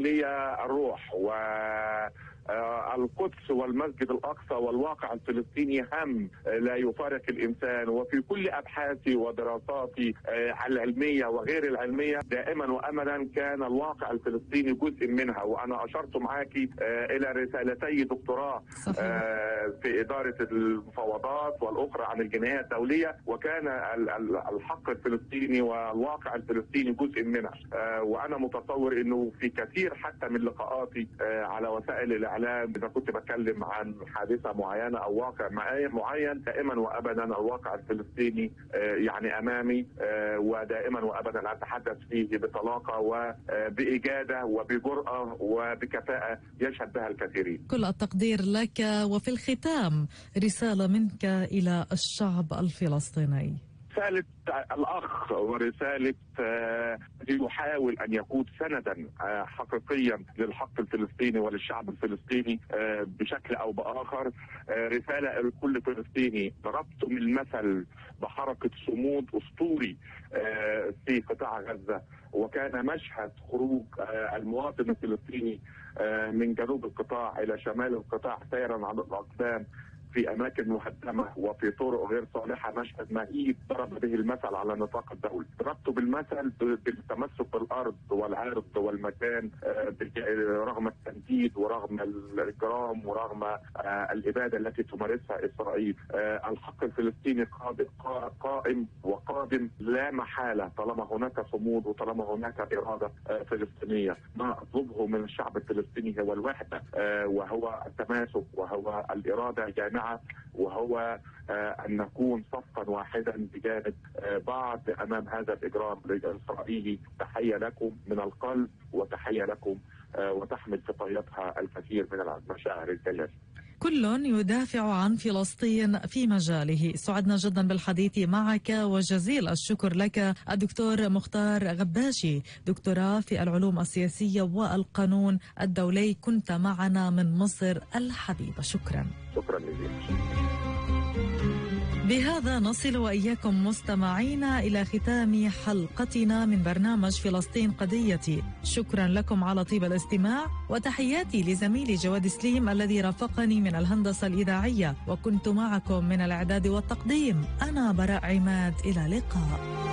لي الروح، والقدس والمسجد الأقصى والواقع الفلسطيني هم لا يفارق الإنسان. وفي كل أبحاثي ودراساتي العلمية وغير العلمية دائما وأبدا كان الواقع الفلسطيني جزء منها. وأنا أشرت معك إلى رسالتي دكتوراه في إدارة المفاوضات والأخرى عن الجناية الدولية، وكان الحق الفلسطيني والواقع الفلسطيني جزء منها. وأنا متصور أنه في كثير حتى من لقاءاتي على وسائل الإعلام إذا كنت بتكلم عن حادثة معينة أو واقع معين دائما وأبدا الواقع الفلسطيني يعني أمامي، ودائما وأبدا أتحدث فيه بطلاقة وبإجادة وبجرأة وبكفاءة يشهد بها الكثيرين. كل التقدير لك. وفي الختام رسالة منك إلى الشعب الفلسطيني. رسالة الأخ ورسالة يحاول أن يكون سندا حقيقيا للحق الفلسطيني وللشعب الفلسطيني بشكل أو بآخر. رسالة لكل فلسطيني: ضربتم المثل بحركة صمود أسطوري في قطاع غزة، وكان مشهد خروج المواطن الفلسطيني من جنوب القطاع إلى شمال القطاع سيرا على الأقدام في أماكن مهدمة وفي طرق غير صالحة مشهد مهيب ضرب به المثل على نطاق الدولة. ضربته بالمثل بالتمسك بالأرض والعرض والمكان رغم التنديد ورغم الإجرام ورغم الإبادة التي تمارسها إسرائيل. الحق الفلسطيني قائم وقادم لا محالة طالما هناك صمود وطالما هناك إرادة فلسطينية. ما أطلبه من الشعب الفلسطيني هو الوحدة وهو التماسك وهو الإرادة جامعة وهو أن نكون صفا واحدا بجانب بعض أمام هذا الإجرام الإسرائيلي. تحية لكم من القلب وتحية لكم وتحمل في طياتها الكثير من المشاعر الجياشة. كل يدافع عن فلسطين في مجاله. سعدنا جدا بالحديث معك وجزيل الشكر لك الدكتور مختار غباشي، دكتوراه في العلوم السياسية والقانون الدولي. كنت معنا من مصر الحبيبة. شكرا. شكرا جزيلا. بهذا نصل وإياكم مستمعينا إلى ختام حلقتنا من برنامج فلسطين قضيتي. شكرا لكم على طيب الاستماع، وتحياتي لزميلي جواد سليم الذي رافقني من الهندسة الإذاعية، وكنت معكم من الإعداد والتقديم أنا براء عماد. إلى اللقاء.